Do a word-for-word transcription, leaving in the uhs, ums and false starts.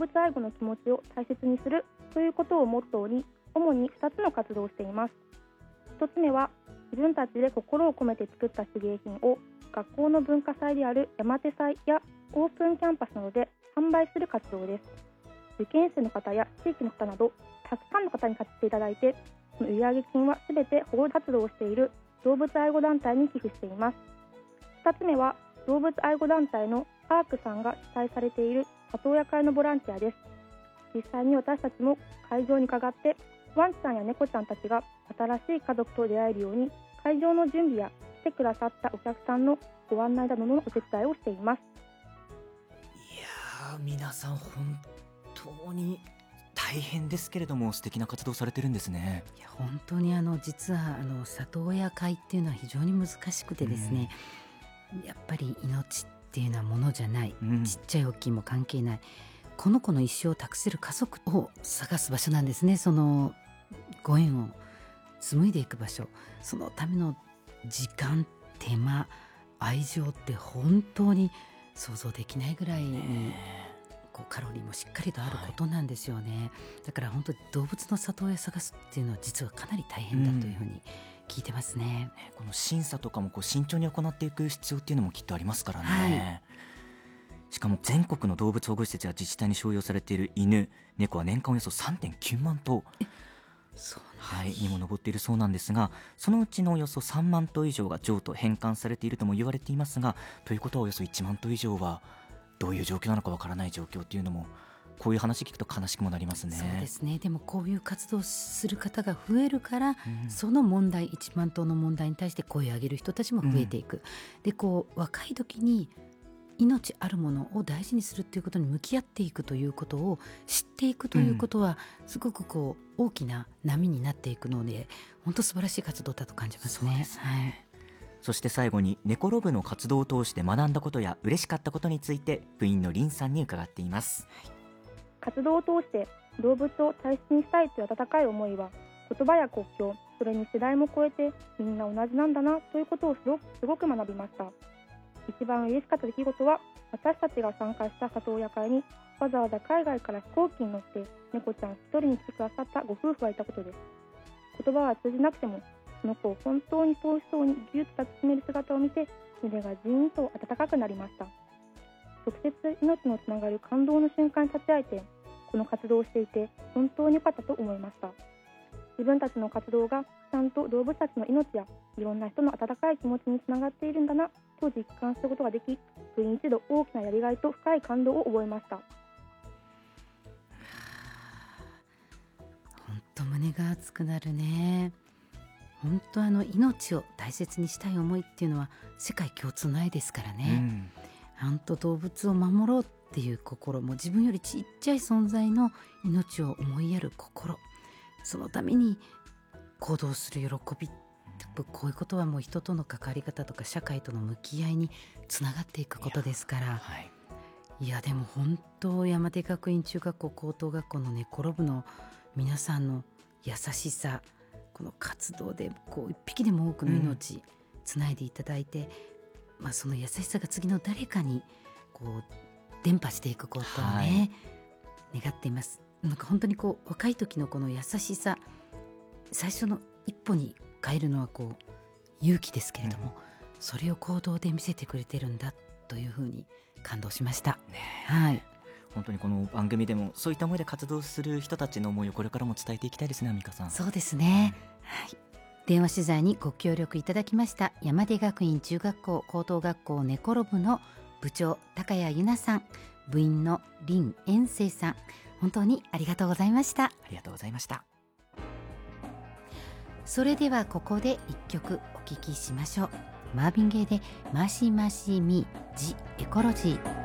物愛護の気持ちを大切にするということをモットーに、主にふたつの活動をしています。ひとつめは、自分たちで心を込めて作った手芸品を学校の文化祭である山手祭やオープンキャンパスなどで販売する活動です。受験生の方や地域の方などたくさんの方に買っていただいて、その売上金はすべて保護活動をしている動物愛護団体に寄付しています。ふたつめは、動物愛護団体のパークさんが主催されている里親会のボランティアです。実際に私たちも会場に伺って、ワンちゃんや猫ちゃんたちが新しい家族と出会えるように、会場の準備や来てくださったお客さんのご案内などのお手伝いをしています。 いやー、皆さん本当に大変ですけれども素敵な活動されてるんですね。 いや本当にあの実はあの里親会っていうのは非常に難しくてですね、うん、やっぱり命っていうのはものじゃない、うん、ちっちゃい大きいも関係ない、この子の一生を託せる家族を探す場所なんですね。そのご縁を紡いでいく場所、そのための時間、手間、愛情って本当に想像できないぐらいにこうカロリーもしっかりとあることなんですよね、はい、だから本当に動物の里親探すっていうのは実はかなり大変だというふうに聞いてますね、 うん、この審査とかもこう慎重に行っていく必要っていうのもきっとありますからね、はい、しかも全国の動物保護施設や自治体に収容されている犬、猫は年間およそ さんてんきゅうまんとうそうはい、にも上っているそうなんですが、そのうちのおよそさんまんとう以上が譲渡返還されているとも言われていますが、ということはおよそいちまんとう以上はどういう状況なのかわからない状況というのも、こういう話聞くと悲しくもなりますね。 そうですね。でもこういう活動する方が増えるから、 うん、 その問題、いちまんとうの問題に対して声を上げる人たちも増えていく、うん、でこう若い時に命あるものを大事にするということに向き合っていくということを知っていくということは、すごくこう大きな波になっていくので、本当素晴らしい活動だと感じますね。 そうですね、はい、そして最後にネコロ部の活動を通して学んだことや嬉しかったことについて部員のリンさんに伺っています、はい、 活動を通して動物を大切にしたいという温かい思いは、言葉や国境、それに世代も超えてみんな同じなんだなということをすごく、すごく学びました。一番嬉しかった出来事は、私たちが参加した里親会にわざわざ海外から飛行機に乗って猫ちゃん一人に来てくださったご夫婦がいたことです。言葉は通じなくても、その子を本当に遠しそうにぎゅっと抱きしめる姿を見て、胸がじーんと温かくなりました。直接命のつながる感動の瞬間に立ち会えて、この活動をしていて本当に良かったと思いました。自分たちの活動がちゃんと動物たちの命やいろんな人の温かい気持ちにつながっているんだなと実感することができ、部員一同大きなやりがいと深い感動を覚えました。 本当胸が熱くなるね。本当あの命を大切にしたい思いっていうのは世界共通の愛ですからね、うん、本当動物を守ろうっていう心も、自分よりちっちゃい存在の命を思いやる心、そのために行動する喜び、こういうことはもう人との関わり方とか社会との向き合いにつながっていくことですから、い や,、はい、いやでも本当山手学院中学校高等学校のネコロ部の皆さんの優しさ、この活動でこう一匹でも多くの命つないでいただいて、うん、まあ、その優しさが次の誰かにこう伝播していくことをね、はい、願っています。なんか本当にこう若い時のこの優しさ、最初の一歩に変えるのはこう勇気ですけれども、うん、それを行動で見せてくれてるんだというふうに感動しました、ね、はい、 本当にこの番組でもそういった思いで活動する人たちの思いをこれからも伝えていきたいですね。アミカさん。 そうですね、はい、電話取材にご協力いただきました山手学院中学校高等学校ネコロ部の部長高谷由奈さん、部員の林遠征さん、本当にありがとうございました。 ありがとうございました。 それではここで一曲お聴きしましょう。マーヴィン・ゲイでマーシーマーシーミージエコロジー。